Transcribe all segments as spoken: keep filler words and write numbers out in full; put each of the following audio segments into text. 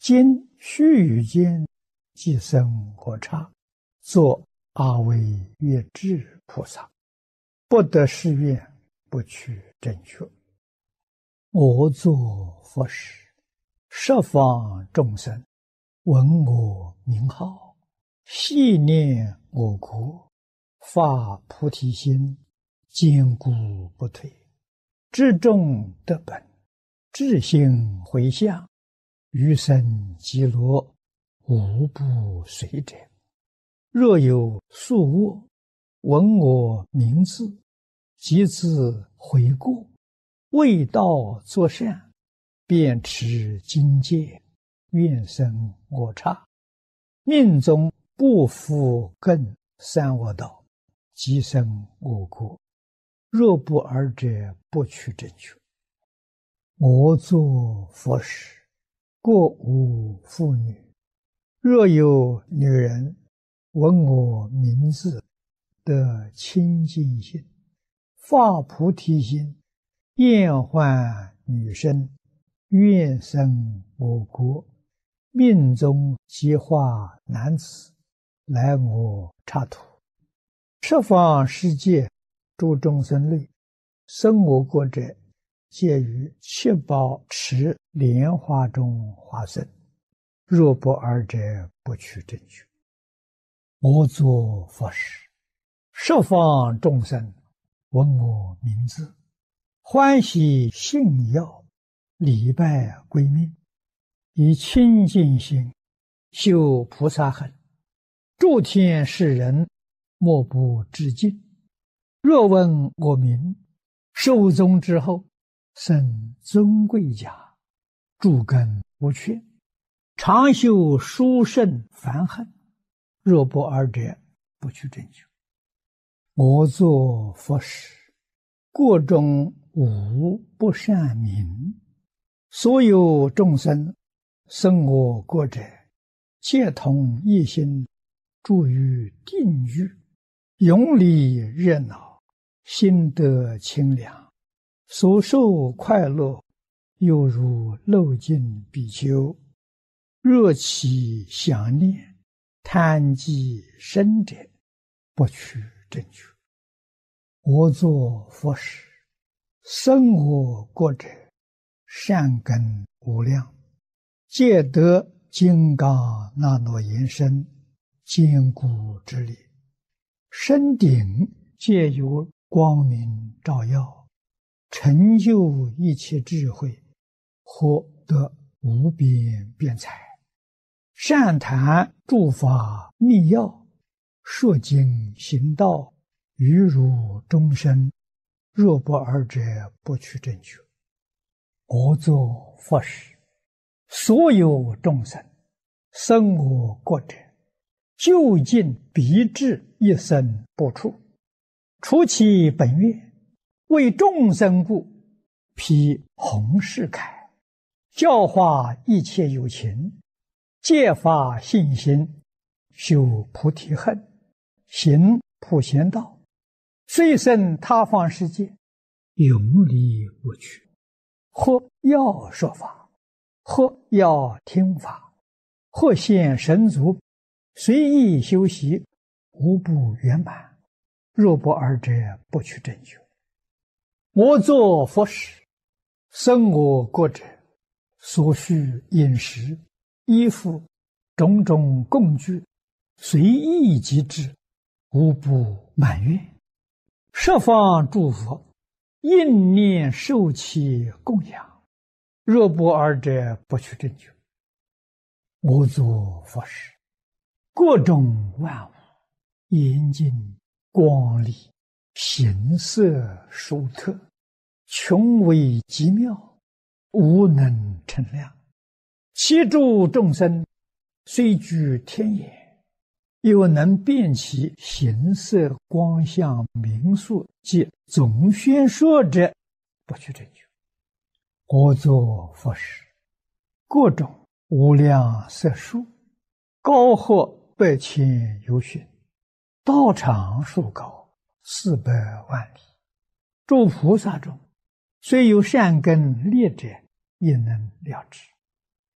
今须臾间，即生我刹，作阿惟越致菩萨，不得誓愿，不取正觉。我作佛时，十方众生闻我名号，细念我国，发菩提心，坚固不退，至众得本，至心回向，余生极乐，无不随者。若有宿卧，闻我名字，即自悔过，为道作善，便持经戒，愿生我刹，命中不复更三恶道，即生我国。若不尔者，不取正觉。我作佛时，过无妇女，若有女人闻我名字，得清净心，发菩提心，厌患女身，愿生我国，命中即化男子，来我刹土。十方世界诸众生类，生我国者，皆于七宝池莲花中化身。若不尔者，不取正觉。我作佛时，十方众生闻我名字，欢喜信要，礼拜归命，以清净心修菩萨行，诸天世人莫不致敬。若闻我名，寿终之后，生尊贵家，诸根无缺，常修殊胜梵行。若不尔者，不取正觉。我作佛时，国中无不善名，所有众生生我国者，皆同一心，住于定狱，永离热闹，心得清凉，所受快乐，犹如漏尽比丘。若其想念，贪积深者，不取正觉。我作佛时，生我国者，善根无量，皆得金刚那罗延身，坚固之力，身顶皆有光明照耀，成就一切智慧，获得无边辩才，善谈诸法密要，说经行道，于如终身。若不尔者，不取正觉。我作佛时，所有众生生我国者，究竟必至一生不出，除其本愿，为众生故，披弘誓铠，教化一切有情，戒发信心，修菩提行，行普贤道，虽生他方世界，永离不去。或要说法，或要听法，或现神足，随意修习，无不圆满。若不尔者，不取正觉。我作佛时，生我国者，所需饮食、衣服、种种供具，随意即至，无不满愿。十方诸佛应念受其供养。若不尔者，不取正觉。我作佛时，各种万物严净光丽，形色殊特，穷微极妙，无能称量。其诸众生虽居天眼，又能辨其形色光相名数及总宣说者，不取正觉。我作佛时，各种无量色数，高或百千由旬，道长数高，四百万里。诸菩萨中，虽有善根劣者，也能了知。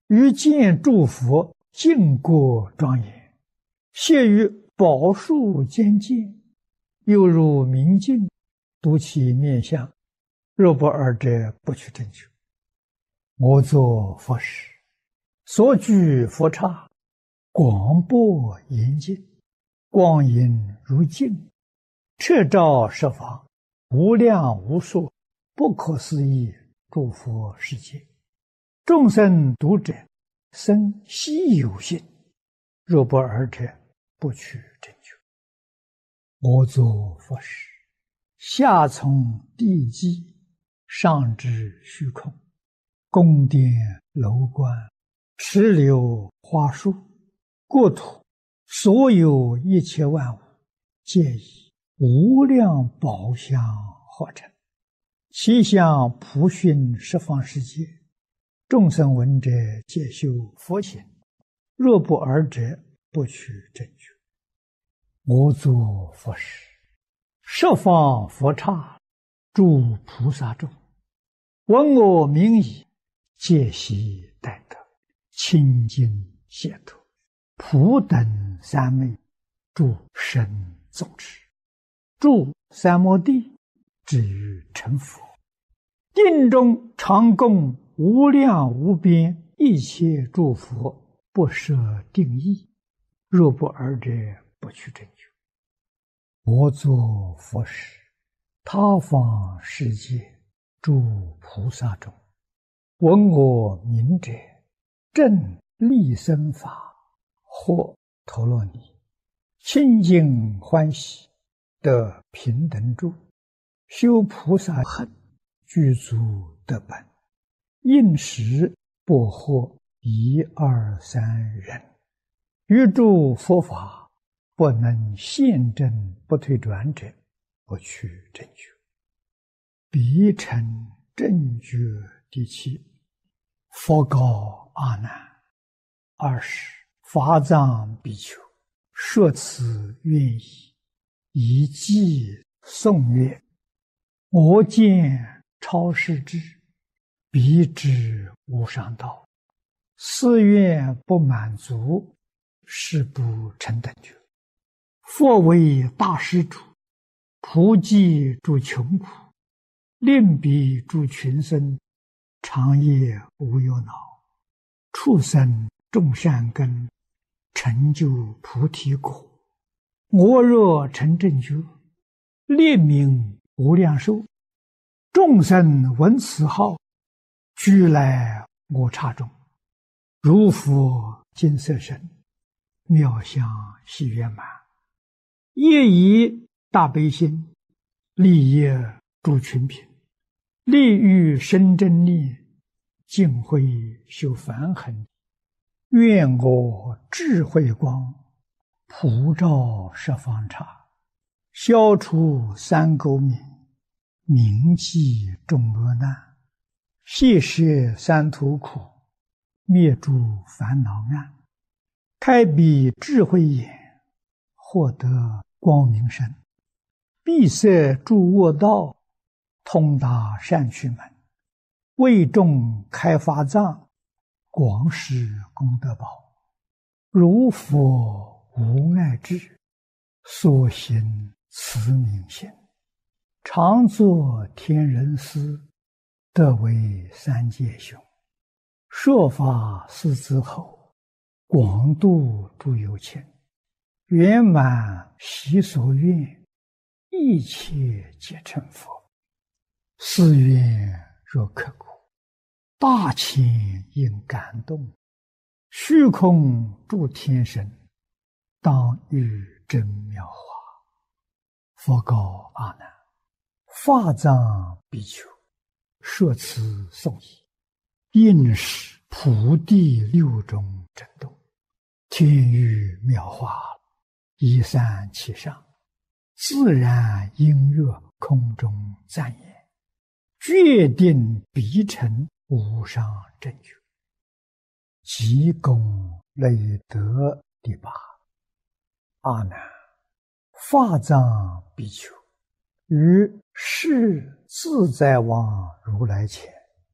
于见诸佛净国庄严，谢于宝树间见，又如明镜，睹其面相，若不尔者，不取正觉。我作佛时，所居佛刹，广博严净，光影如镜，彻照十方，无量无数，不可思议诸佛世界。众生读者，生希有信，若不尔者，不取正觉。我作佛时，下从地基，上至虚空，宫殿楼观，石榴花树，国土，所有一切万物，皆以无量宝相化成，其相普熏十方世界。众生闻者，皆修佛行，若不尔者，不取正觉。我作佛时，十方佛刹，诸菩萨众，闻我名已，皆悉待得，清净解脱，普等三昧，诸神众持，住三摩地，至于成佛。定中常供无量无边一切诸佛，不设定义，若不尔者，不取正觉。我作佛时，他方世界诸菩萨中，闻我名者，正利生法，或陀罗尼，清净欢喜，得平等住，修菩萨行，具足得本，应时不获一二三人，于诸佛法不能现证不退转者，不取正觉。彼成正觉第七。佛告阿难：二十法藏比丘，说此愿意，以偈颂曰：我见超世智，彼知无上道，誓愿不满足，誓不成等觉。佛为大施主，普济诸穷苦，令彼诸群生，长夜无忧恼，畜生种善根，成就菩提果。我若成正觉，列名无量寿，众生闻此号，俱来我刹中，如佛金色身，妙相喜圆满，业以大悲心，利益诸群品，利欲生真力，尽慧修梵行。愿我智慧光，普照十方刹，消除三垢冥，铭记众恶难，谢摄三途苦，灭诸烦恼暗，开彼智慧眼，获得光明身，闭塞诸恶道，通达善趣门，为众开法藏，广施功德宝。如佛无碍智，所行慈悯心，常作天人师，得为三界雄。说法四之后，广度诸有情，圆满习所愿，一切皆成佛。誓愿若刻苦，大千应感动，虚空诸天神，当遇真妙法。佛告阿难：法藏比丘，说此颂已，应是普地六种震动，天雨妙化，一散其上，自然音乐空中赞言，决定必成无上正觉。即功累德第八。阿难，法藏比丘，于是自在王如来前，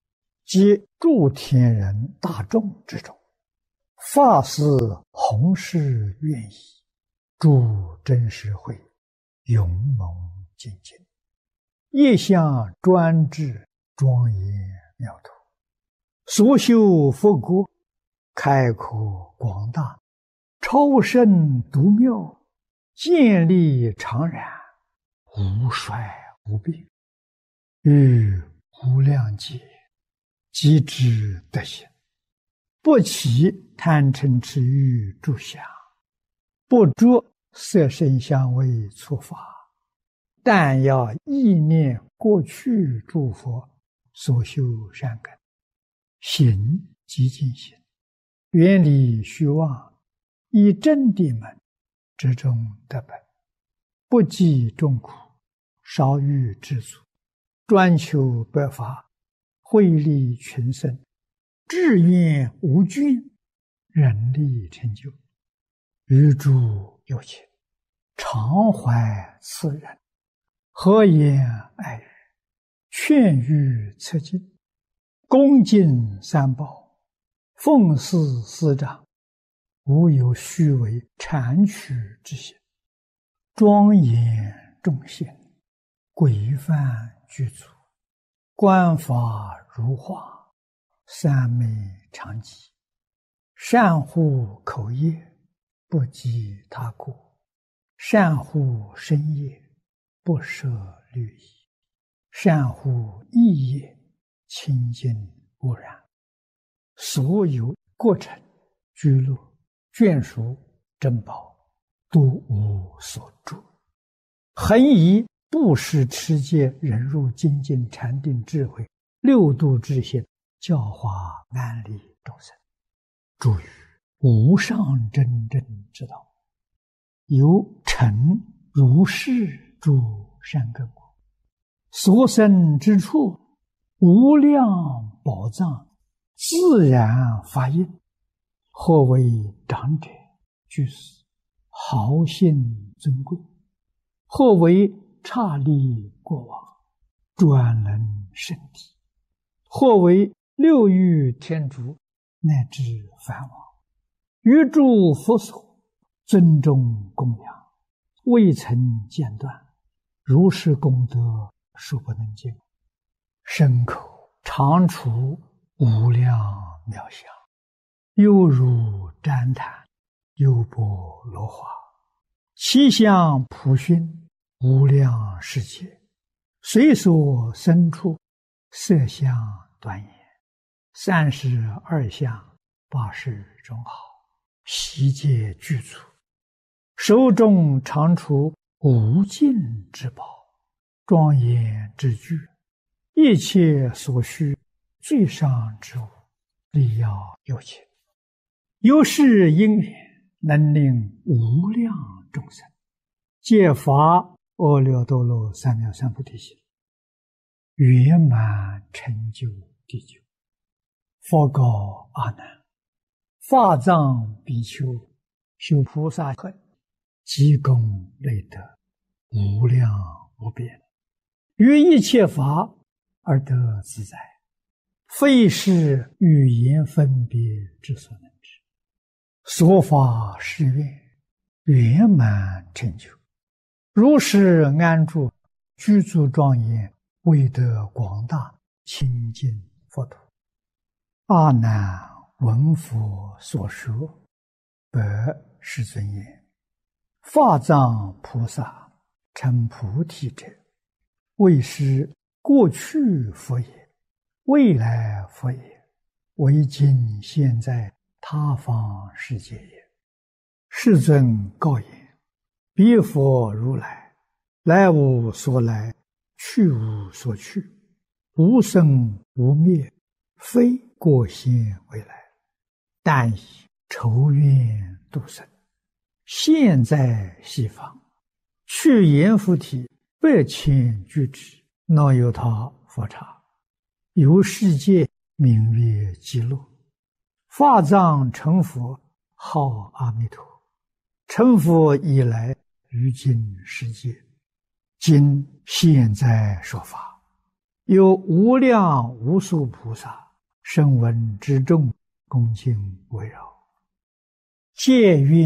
及诸天人大众之中，发誓弘誓愿意，诸真实会勇猛精进，业相专制庄严妙土，所修佛国开阔广大，超胜独妙，建立常然，无衰无病，于无量劫即知德行，不起贪嗔痴欲诸想，不着色声香味触法，但要意念过去诸佛所修善根，行即净行，远离虚妄，以真谛门之中得本，不计众苦，少欲知足，专求百法，惠利群生，志愿无倦，人力成就，于诸有情，常怀慈仁，和颜爱语，劝喻策进，恭敬三宝，奉事师长，无有虚伪谄曲之行，庄严众贤，规范具足，观法如画，三昧常寂，善护口业，不及他过，善护身业，不舍律仪，善护意业，清净无染，所有过程居落眷属珍宝，都无所住，恒以布施持戒忍辱精进禅定智慧六度之行，教化安利众生，诸于无上真正之道，由成如是诸善根果，所生之处无量宝藏，自然发应，或为长者居士，豪信尊贵，或为刹利过往，专能圣体，或为六欲天竺，乃至梵王，于诸佛所尊重供养，未曾间断，如是功德数不能尽，身口常处无量妙相，犹如旃檀，优波罗花，其相普熏，无量世界，随所生处，色相端严，三十二相，八十种好，悉皆具足，手中常处无尽之宝，庄严之具，一切所需最上之物，力要有情，有是因缘，能令无量众生皆发阿耨多罗三藐三菩提心，圆满成就地久。佛告阿难：法藏比丘修菩萨恨，积功累德，无量无边，于一切法而得自在，非是语言分别之所能知。所发誓愿，圆满成就，如是安住，居住庄严，为得广大清净佛土。阿难闻佛所说，白世尊言：法藏菩萨成菩提者，为是过去佛也，未来佛也，为今现在他方世界也。世尊告言：彼佛如来，来无所来，去无所去，无生无灭，非过现未来，但以仇怨度生，现在西方，去阎浮提百千俱胝，那由他佛刹，由世界名曰极乐。法藏成佛，号阿弥陀。成佛以来，于今世界，今现在说法，有无量无数菩萨声闻之众恭敬围绕，戒愿